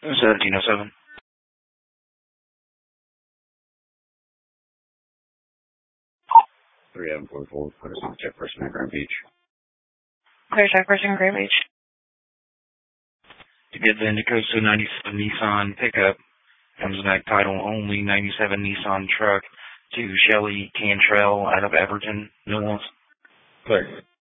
1707. 3744, put us on check person at Grand Beach. Clear check person, Grand Beach. To get the Indicosa 97 Nissan pickup, comes back title only, 97 Nissan truck to Shelly Cantrell out of Everton, New Orleans. Clear.